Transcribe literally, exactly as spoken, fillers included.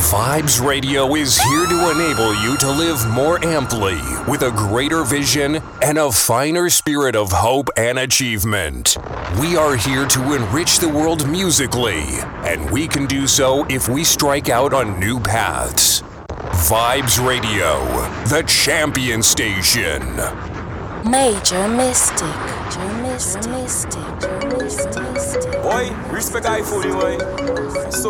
Vibes Radio is here to enable you to live more amply, with a greater vision and a finer spirit of hope and achievement. We are here to enrich the world musically, and we can do so if we strike out on new paths. Vibes Radio, the champion station. Major Mystic. Major Mystic. Mystic. Mystic. Boy, respect iPhone, boy. So